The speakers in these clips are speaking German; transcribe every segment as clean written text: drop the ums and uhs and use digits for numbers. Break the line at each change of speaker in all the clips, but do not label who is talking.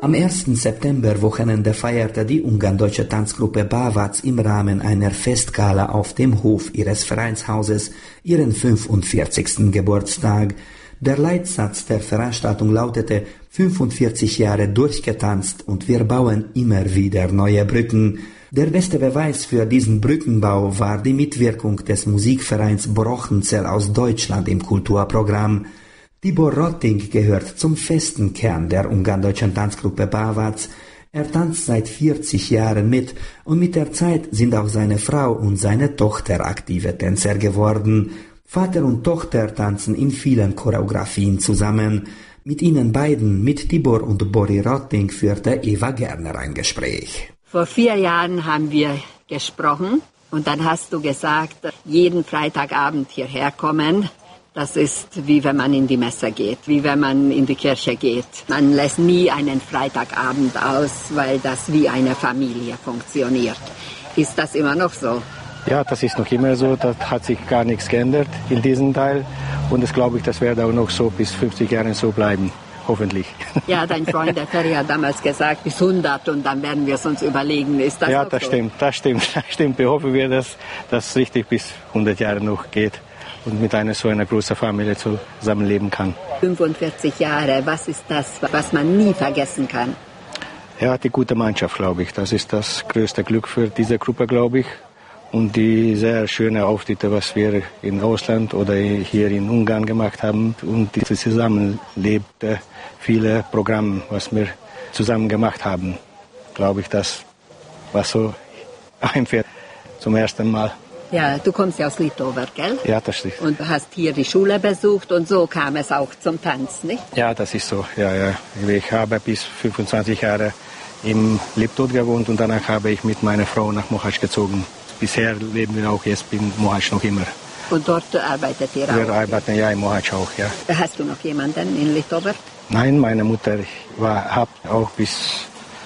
Am 1. September-Wochenende feierte die ungarn-deutsche Tanzgruppe Bávacs im Rahmen einer Festgala auf dem Hof ihres Vereinshauses ihren 45. Geburtstag. Der Leitsatz der Veranstaltung lautete: 45 Jahre durchgetanzt und wir bauen immer wieder neue Brücken. Der beste Beweis für diesen Brückenbau war die Mitwirkung des Musikvereins Brochenzell aus Deutschland im Kulturprogramm. Tibor Rotting gehört zum festen Kern der ungarn-deutschen Tanzgruppe Bávacs. Er tanzt seit 40 Jahren mit und mit der Zeit sind auch seine Frau und seine Tochter aktive Tänzer geworden. Vater und Tochter tanzen in vielen Choreografien zusammen. Mit ihnen beiden, mit Tibor und Bori Rotting, führte Eva Gerner ein Gespräch.
Vor 4 Jahren haben wir gesprochen und dann hast du gesagt, jeden Freitagabend hierher kommen. Das ist wie wenn man in die Messe geht, wie wenn man in die Kirche geht. Man lässt nie einen Freitagabend aus, weil das wie eine Familie funktioniert. Ist das immer noch so?
Ja, das ist noch immer so. Da hat sich gar nichts geändert in diesem Teil. Und das glaube ich, das wird auch noch so bis 50 Jahre so bleiben. Hoffentlich.
Ja, dein Freund, der Ferry, hat damals gesagt, bis 100 und dann werden wir es uns überlegen. Ist das
ja,
auch
das
so?
Stimmt, das stimmt. Wir hoffen, dass das richtig bis 100 Jahre noch geht und mit so einer großen Familie zusammenleben kann.
45 Jahre, was ist das, was man nie vergessen kann?
Ja, die gute Mannschaft, glaube ich. Das ist das größte Glück für diese Gruppe, glaube ich. Und die sehr schönen Auftritte, was wir in Ausland oder hier in Ungarn gemacht haben. Und dieses zusammenlebte viele Programme, was wir zusammen gemacht haben, glaube ich, das war so einfach zum ersten Mal.
Ja, du kommst ja aus Litover, gell?
Ja, das ist.
Und hast hier die Schule besucht und so kam es auch zum Tanz, nicht?
Ja, das ist so. Ja. Ich habe bis 25 Jahre in Liptot gewohnt und danach habe ich mit meiner Frau nach Mohács gezogen. Bisher leben wir auch jetzt in Mohács noch immer.
Und dort arbeitet ihr auch?
Wir arbeiten ja in Mohács auch, ja.
Hast du noch jemanden in Litover?
Nein, meine Mutter hat auch bis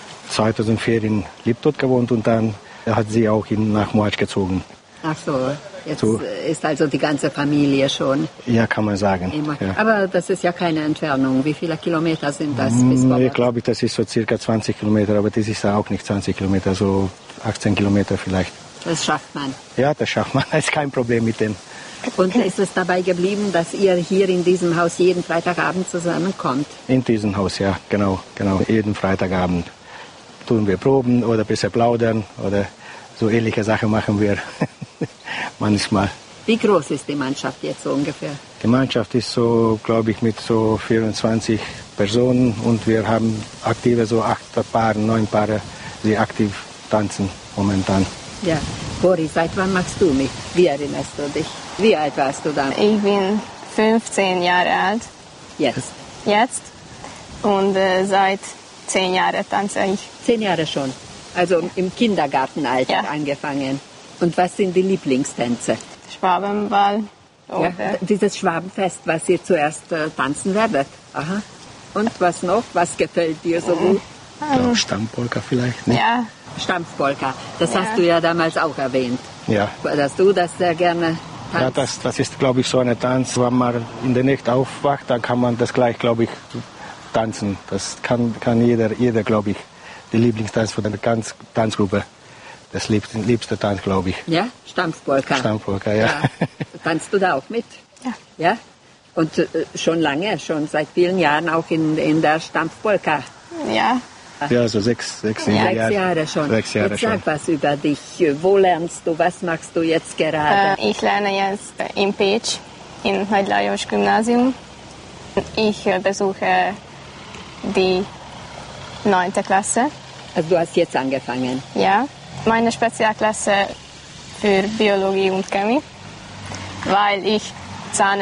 2004 in Liptot gewohnt und dann hat sie auch nach Mohács gezogen.
Ach so, jetzt so ist also die ganze Familie schon.
Ja, kann man sagen. Ja.
Aber das ist ja keine Entfernung. Wie viele Kilometer sind das bis Bávacs?
Ich glaube, das ist so circa 20 Kilometer, aber das ist auch nicht 20 Kilometer, so 18 Kilometer vielleicht.
Das schafft man.
Ja, das schafft man. Das ist kein Problem mit dem.
Und ist es dabei geblieben, dass ihr hier in diesem Haus jeden Freitagabend zusammenkommt?
In diesem Haus, ja, genau. Jeden Freitagabend tun wir Proben oder ein bisschen plaudern oder so ähnliche Sachen machen wir manchmal.
Wie groß ist die Mannschaft jetzt so ungefähr?
Die Mannschaft ist so, glaube ich, mit so 24 Personen und wir haben aktive so 8 Paare, 9 Paare, die aktiv tanzen momentan.
Ja, Bori, seit wann machst du mit? Wie erinnerst du dich? Wie alt warst du da?
Ich bin 15 Jahre alt. Jetzt? Und seit 10 Jahren tanze ich.
10 Jahre schon? Also im Kindergartenalter angefangen. Und was sind die Lieblingstänze?
Schwabenball.
Ja, dieses Schwabenfest, was ihr zuerst tanzen werdet. Aha. Und was noch? Was gefällt dir so gut?
Ja, Stammpolka vielleicht, ne?
Ja.
Stampfpolka. Das hast du ja damals auch erwähnt.
Ja.
Dass du das sehr gerne tanzt.
Ja, das ist, glaube ich, so ein Tanz. Wenn man in der Nacht aufwacht, dann kann man das gleich, glaube ich, tanzen. Das kann jeder, glaube ich, der Lieblingstanz von der Tanzgruppe. Das liebste Tanz, glaube ich.
Ja, Stampfpolka.
Stampfpolka, ja.
Tanzt du da auch mit?
Ja.
Ja? Und schon lange, schon seit vielen Jahren auch in der Stampfpolka?
Ja.
Ja, so 6 Jahre
schon.
6 Jahre
jetzt
schon.
sag was über dich. Wo lernst du? Was machst du jetzt gerade?
Ich lerne jetzt in Pécs, im Nagy Lajos Gymnasium. Ich besuche die 9. Klasse.
Also du hast jetzt angefangen?
Ja. Meine Spezialklasse für Biologie und Chemie, weil ich